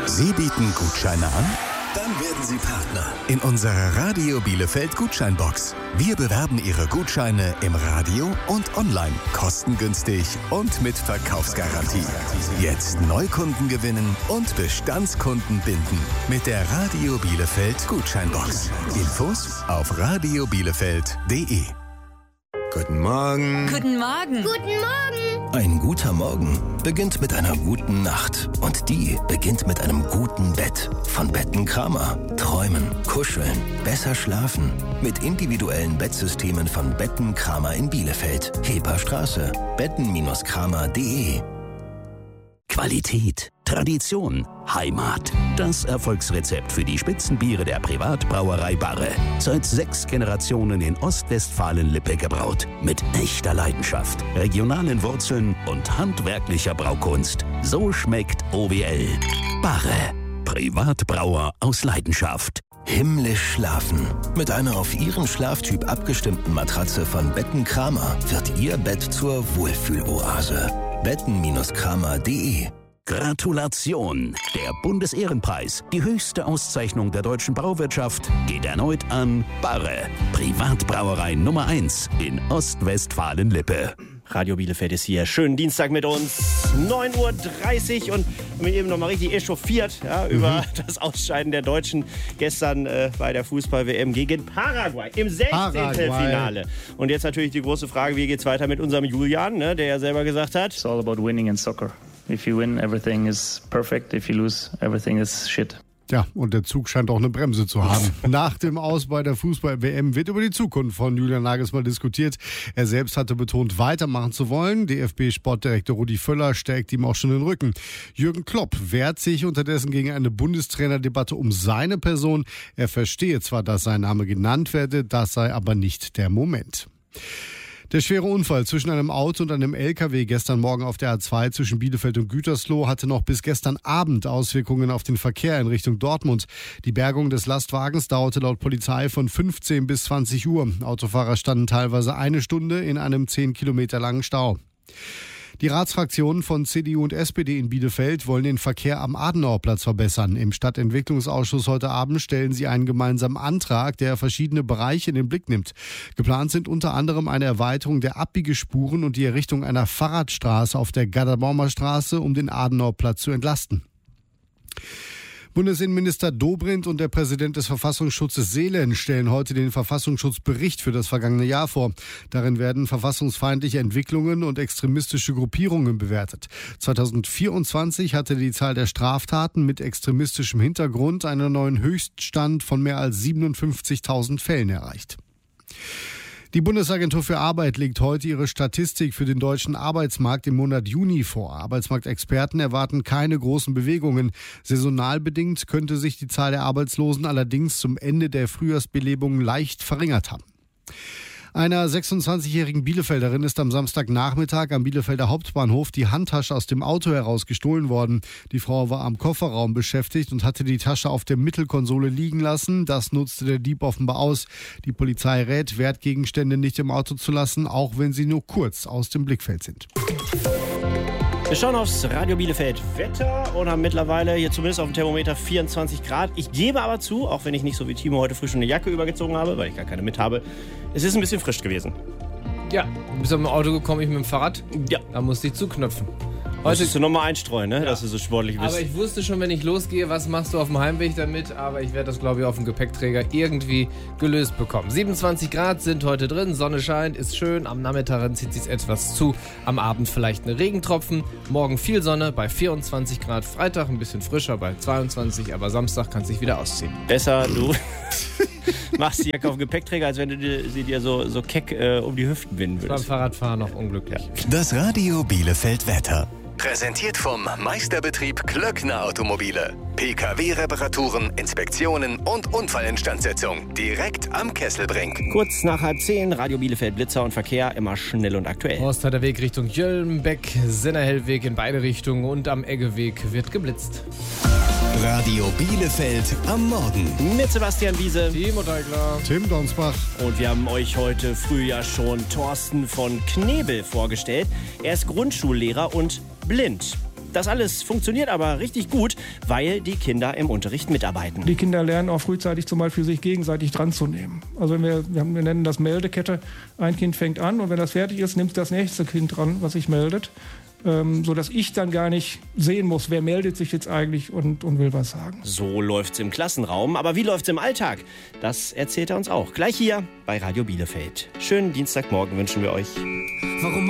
Sie bieten Gutscheine an? Dann werden Sie Partner in unserer Radio Bielefeld Gutscheinbox. Wir bewerben Ihre Gutscheine im Radio und online, kostengünstig und mit Verkaufsgarantie. Jetzt Neukunden gewinnen und Bestandskunden binden mit der Radio Bielefeld Gutscheinbox. Infos auf radiobielefeld.de. Guten Morgen. Guten Morgen. Guten Morgen. Ein guter Morgen beginnt mit einer guten Nacht. Und die beginnt mit einem guten Bett. Von Betten Kramer. Träumen, kuscheln, besser schlafen. Mit individuellen Bettsystemen von Betten Kramer in Bielefeld. Heperstraße. betten-kramer.de. Qualität, Tradition, Heimat. Das Erfolgsrezept für die Spitzenbiere der Privatbrauerei Barre. Seit 6 Generationen in Ostwestfalen-Lippe gebraut. Mit echter Leidenschaft, regionalen Wurzeln und handwerklicher Braukunst. So schmeckt OWL. Barre. Privatbrauer aus Leidenschaft. Himmlisch schlafen. Mit einer auf Ihren Schlaftyp abgestimmten Matratze von Betten Kramer wird Ihr Bett zur Wohlfühloase. betten-kramer.de. Gratulation! Der Bundesehrenpreis, die höchste Auszeichnung der deutschen Brauwirtschaft, geht erneut an Barre, Privatbrauerei Nummer 1 in Ostwestfalen-Lippe. Radio Bielefeld ist hier. Schönen Dienstag mit uns. 9:30 Uhr und mich eben noch mal richtig echauffiert über das Ausscheiden der Deutschen gestern bei der Fußball-WM gegen Paraguay im 16. Finale. Und jetzt natürlich die große Frage, wie geht's weiter mit unserem Julian, der ja selber gesagt hat: It's all about winning in soccer. If you win, everything is perfect. If you lose, everything is shit. Ja, und der Zug scheint auch eine Bremse zu haben. Nach dem Aus bei der Fußball-WM wird über die Zukunft von Julian Nagelsmann diskutiert. Er selbst hatte betont, weitermachen zu wollen. DFB-Sportdirektor Rudi Völler stärkt ihm auch schon den Rücken. Jürgen Klopp wehrt sich unterdessen gegen eine Bundestrainerdebatte um seine Person. Er verstehe zwar, dass sein Name genannt werde, das sei aber nicht der Moment. Der schwere Unfall zwischen einem Auto und einem LKW gestern Morgen auf der A2 zwischen Bielefeld und Gütersloh hatte noch bis gestern Abend Auswirkungen auf den Verkehr in Richtung Dortmund. Die Bergung des Lastwagens dauerte laut Polizei von 15 bis 20 Uhr. Autofahrer standen teilweise 1 Stunde in einem 10 Kilometer langen Stau. Die Ratsfraktionen von CDU und SPD in Bielefeld wollen den Verkehr am Adenauerplatz verbessern. Im Stadtentwicklungsausschuss heute Abend stellen sie einen gemeinsamen Antrag, der verschiedene Bereiche in den Blick nimmt. Geplant sind unter anderem eine Erweiterung der Abbiegespuren und die Errichtung einer Fahrradstraße auf der Garderbaumer Straße, um den Adenauerplatz zu entlasten. Bundesinnenminister Dobrindt und der Präsident des Verfassungsschutzes Seelen stellen heute den Verfassungsschutzbericht für das vergangene Jahr vor. Darin werden verfassungsfeindliche Entwicklungen und extremistische Gruppierungen bewertet. 2024 hatte die Zahl der Straftaten mit extremistischem Hintergrund einen neuen Höchststand von mehr als 57.000 Fällen erreicht. Die Bundesagentur für Arbeit legt heute ihre Statistik für den deutschen Arbeitsmarkt im Monat Juni vor. Arbeitsmarktexperten erwarten keine großen Bewegungen. Saisonal bedingt könnte sich die Zahl der Arbeitslosen allerdings zum Ende der Frühjahrsbelebung leicht verringert haben. Einer 26-jährigen Bielefelderin ist am Samstagnachmittag am Bielefelder Hauptbahnhof die Handtasche aus dem Auto heraus gestohlen worden. Die Frau war am Kofferraum beschäftigt und hatte die Tasche auf der Mittelkonsole liegen lassen. Das nutzte der Dieb offenbar aus. Die Polizei rät, Wertgegenstände nicht im Auto zu lassen, auch wenn sie nur kurz aus dem Blickfeld sind. Wir schauen aufs Radio Bielefeld Wetter und haben mittlerweile hier zumindest auf dem Thermometer 24 Grad. Ich gebe aber zu, auch wenn ich nicht so wie Timo heute früh schon eine Jacke übergezogen habe, weil ich gar keine mit habe, es ist ein bisschen frisch gewesen. Ja, du bist auf dem Auto gekommen, ich mit dem Fahrrad. Ja. Da musste ich zuknöpfen. Heute musst du nochmal einstreuen, ne? Ja. Dass du so sportlich bist. Aber ich wusste schon, wenn ich losgehe, was machst du auf dem Heimweg damit. Aber ich werde das, glaube ich, auf dem Gepäckträger irgendwie gelöst bekommen. 27 Grad sind heute drin, Sonne scheint, ist schön. Am Nachmittag zieht sich etwas zu. Am Abend vielleicht eine Regentropfen. Morgen viel Sonne bei 24 Grad. Freitag ein bisschen frischer bei 22. Aber Samstag kann es sich wieder ausziehen. Besser, du machst die Jacke auf dem Gepäckträger, als wenn du sie dir so keck um die Hüften winden würdest. Beim Fahrradfahren noch unglücklich. Ja. Das Radio Bielefeld Wetter. Präsentiert vom Meisterbetrieb Klöckner Automobile. PKW-Reparaturen, Inspektionen und Unfallinstandsetzung. Direkt am Kesselbrink. Kurz nach 9:30, Radio Bielefeld Blitzer und Verkehr, immer schnell und aktuell. Horsthader Weg Richtung Jöllenbeck, Sennerhellweg in beide Richtungen und am Eggeweg wird geblitzt. Radio Bielefeld am Morgen. Mit Sebastian Wiese, Timo Teigler, Tim Donsbach. Und wir haben euch heute früh ja schon Thorsten von Knebel vorgestellt. Er ist Grundschullehrer und blind. Das alles funktioniert aber richtig gut, weil die Kinder im Unterricht mitarbeiten. Die Kinder lernen auch frühzeitig zum Beispiel, sich gegenseitig dran zu nehmen. Also wir nennen das Meldekette. Ein Kind fängt an und wenn das fertig ist, nimmt das nächste Kind dran, was sich meldet. Sodass ich dann gar nicht sehen muss, wer meldet sich jetzt eigentlich und will was sagen. So läuft's im Klassenraum, aber wie läuft's im Alltag? Das erzählt er uns auch. Gleich hier bei Radio Bielefeld. Schönen Dienstagmorgen wünschen wir euch. Warum